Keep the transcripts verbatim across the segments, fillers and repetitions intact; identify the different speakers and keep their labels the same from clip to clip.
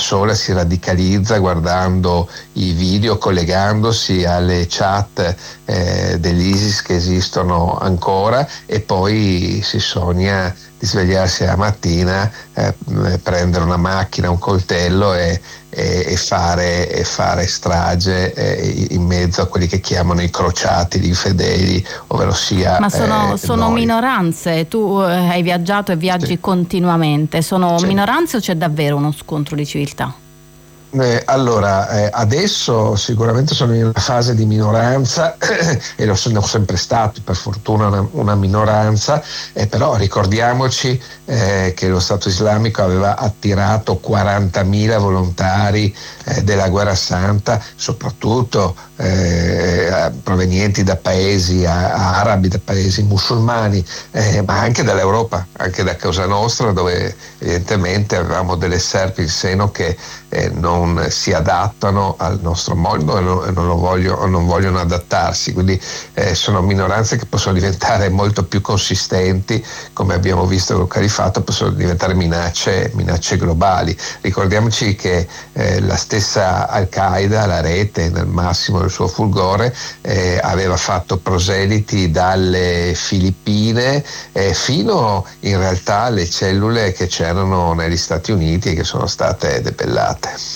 Speaker 1: persona si radicalizza guardando i video, collegandosi alle chat eh, dell'ISIS che esistono ancora, e poi si sogna di svegliarsi la mattina, eh, prendere una macchina, un coltello e, e, e, fare, e fare strage eh, in mezzo a quelli che chiamano i crociati, gli infedeli, ovvero sia.
Speaker 2: Ma sono,
Speaker 1: eh,
Speaker 2: sono minoranze, tu eh, hai viaggiato e viaggi sì. continuamente, sono sì. minoranze o c'è davvero uno scontro di civiltà?
Speaker 1: Eh, allora, eh, adesso sicuramente sono in una fase di minoranza e lo sono sempre stato, per fortuna, una, una minoranza, eh, però ricordiamoci eh, che lo Stato Islamico aveva attirato quarantamila volontari eh, della Guerra Santa, soprattutto eh, provenienti da paesi arabi, da paesi musulmani, eh, ma anche dall'Europa, anche da Cosa Nostra, dove evidentemente avevamo delle serpi in seno che eh, non si adattano al nostro mondo e non, non, lo voglio, non vogliono adattarsi, quindi eh, sono minoranze che possono diventare molto più consistenti, come abbiamo visto col Califfato, possono diventare minacce, minacce globali. Ricordiamoci che eh, la stessa Al-Qaeda, la rete nel massimo del suo fulgore, eh, aveva fatto proseliti dalle Filippine eh, fino in realtà alle cellule che c'erano negli Stati Uniti e che sono state debellate.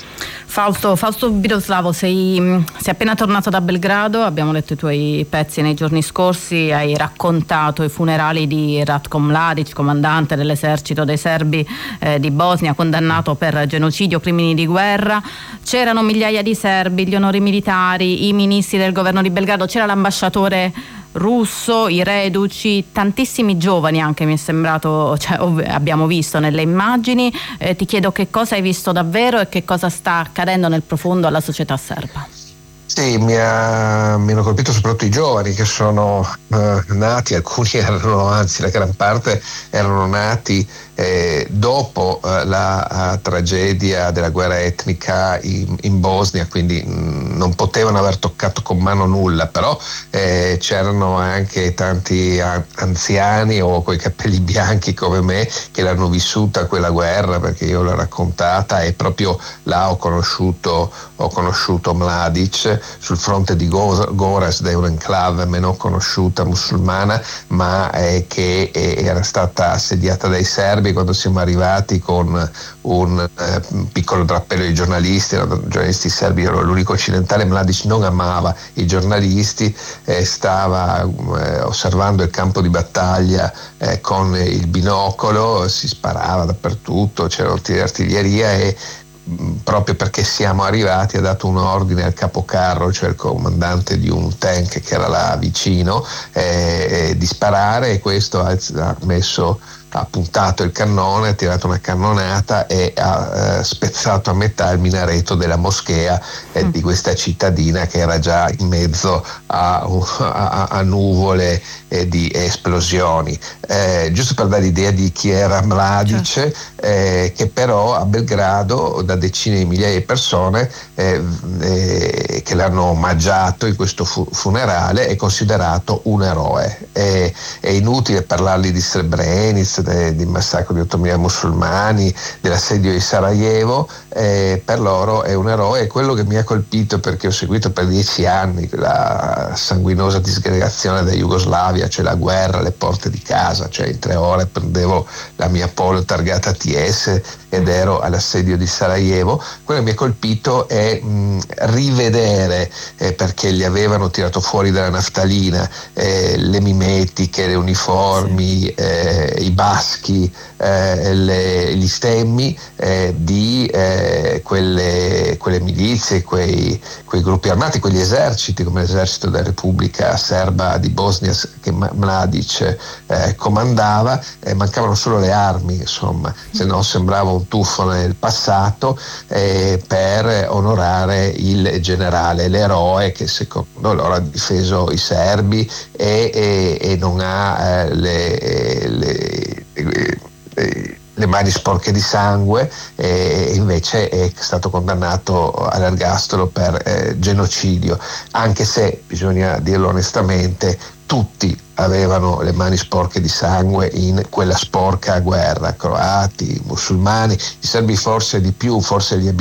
Speaker 2: Fausto, Fausto Biloslavo, sei, sei appena tornato da Belgrado, abbiamo letto i tuoi pezzi nei giorni scorsi, hai raccontato i funerali di Ratko Mladic, comandante dell'esercito dei serbi eh, di Bosnia, condannato per genocidio, crimini di guerra. C'erano migliaia di serbi, gli onori militari, i ministri del governo di Belgrado, c'era l'ambasciatore russo, i reduci, tantissimi giovani anche, mi è sembrato, cioè, ov- abbiamo visto nelle immagini. Eh, ti chiedo che cosa hai visto davvero e che cosa sta accadendo nel profondo alla società serba.
Speaker 1: Sì, mi, ha, mi hanno colpito soprattutto i giovani che sono eh, nati, alcuni erano, anzi la gran parte erano nati eh, dopo eh, la tragedia della guerra etnica in, in Bosnia, quindi mh, non potevano aver toccato con mano nulla, però eh, c'erano anche tanti a, anziani o coi capelli bianchi come me che l'hanno vissuta quella guerra, perché io l'ho raccontata e proprio là ho conosciuto, ho conosciuto Mladic sul fronte di Goraz, da un'enclave meno conosciuta musulmana, ma eh, che eh, era stata assediata dai serbi. Quando siamo arrivati con un eh, piccolo drappello di giornalisti, erano giornalisti serbi, ero l'unico occidentale, Mladic non amava i giornalisti, eh, stava eh, osservando il campo di battaglia eh, con il binocolo, si sparava dappertutto, c'erano tiri di artiglieria e proprio perché siamo arrivati ha dato un ordine al capocarro, cioè il comandante di un tank che era là vicino, eh, eh, di sparare, e questo ha, ha messo ha puntato il cannone, ha tirato una cannonata e ha eh, spezzato a metà il minareto della moschea eh, mm. di questa cittadina che era già in mezzo a, a, a nuvole eh, di esplosioni. Eh, giusto per dare l'idea di chi era Mladic, certo. eh, che però a Belgrado da decine di migliaia di persone eh, eh, che l'hanno omaggiato in questo fu- funerale è considerato un eroe. È, è inutile parlargli di Srebrenica, di massacro di ottomila musulmani, dell'assedio di Sarajevo, eh, per loro è un eroe. E quello che mi ha colpito, perché ho seguito per dieci anni la sanguinosa disgregazione da Jugoslavia, cioè la guerra alle porte di casa, cioè in tre ore prendevo la mia Polo targata T S ed ero all'assedio di Sarajevo, quello che mi ha colpito è mh, rivedere, eh, perché li avevano tirato fuori dalla naftalina, eh, le mimetiche, le uniformi, eh, i baschi, eh, le, gli stemmi eh, di eh, quelle, quelle milizie, quei, quei gruppi armati, quegli eserciti come l'esercito della Repubblica Serba di Bosnia che Mladic eh, comandava. Eh, mancavano solo le armi, insomma, se no sembrava un tuffo nel passato, eh, per onorare il generale, l'eroe che secondo loro ha difeso i serbi e, e, e non ha eh, le, le, le, le mani sporche di sangue, e invece è stato condannato all'ergastolo per eh, genocidio, anche se bisogna dirlo onestamente tutti avevano le mani sporche di sangue in quella sporca guerra, croati, musulmani, i serbi forse di più, forse gli